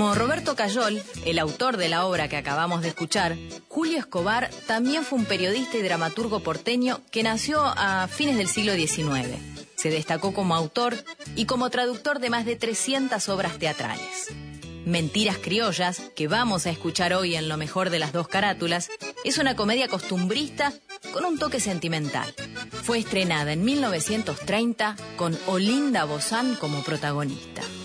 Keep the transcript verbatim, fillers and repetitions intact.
Como Roberto Cayol, el autor de la obra que acabamos de escuchar, Julio Escobar también fue un periodista y dramaturgo porteño que nació a fines del siglo diecinueve. Se destacó como autor y como traductor de más de trescientas obras teatrales. Mentiras criollas, que vamos a escuchar hoy en Lo mejor de las dos carátulas, es una comedia costumbrista con un toque sentimental. Fue estrenada en mil novecientos treinta con Olinda Bozán como protagonista.